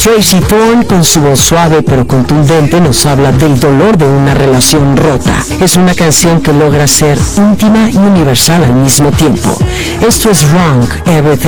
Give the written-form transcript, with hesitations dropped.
Tracy Thorn, con su voz suave pero contundente, nos habla del dolor de una relación rota. Es una canción que logra ser íntima y universal al mismo tiempo. Esto es Wrong, Everything